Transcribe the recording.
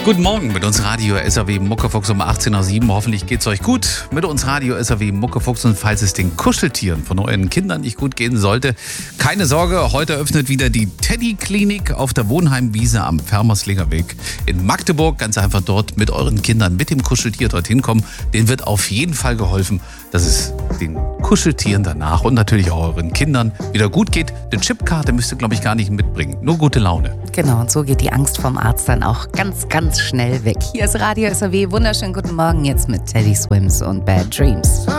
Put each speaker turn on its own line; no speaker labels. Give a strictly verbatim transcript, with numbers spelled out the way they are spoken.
Guten Morgen mit uns Radio S R W Muckefuchs um achtzehn Uhr sieben. Hoffentlich geht's euch gut mit uns Radio S R W Muckefuchs. Und falls es den Kuscheltieren von euren Kindern nicht gut gehen sollte, keine Sorge, heute öffnet wieder die Teddy-Klinik auf der Wohnheimwiese am Fermerslinger Weg in Magdeburg. Ganz einfach dort mit euren Kindern, mit dem Kuscheltier dorthin kommen. Denen wird auf jeden Fall geholfen, dass es den Kuscheltieren danach und natürlich auch euren Kindern wieder gut geht. Eine Chipkarte müsst ihr, glaube ich, gar nicht mitbringen. Nur gute Laune.
Genau, und so geht die Angst vom Arzt dann auch ganz, ganz schnell weg. Hier ist Radio S R W. Wunderschönen guten Morgen jetzt mit Teddy Swims und Bad Dreams.